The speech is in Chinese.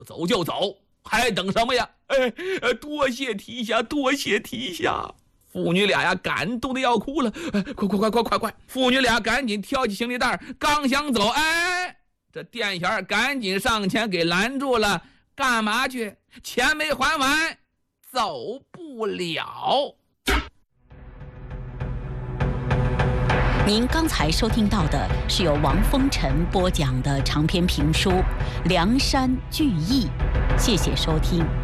走就走，还等什么呀？多谢提下，多谢提下。父女俩呀，感动的要哭了。快！父女俩赶紧挑起行李袋，刚想走，这店小赶紧上前给拦住了。干嘛去？钱没还完，走不了。 您刚才收听到的是由王风尘播讲的长篇评书《梁山聚义》，谢谢收听。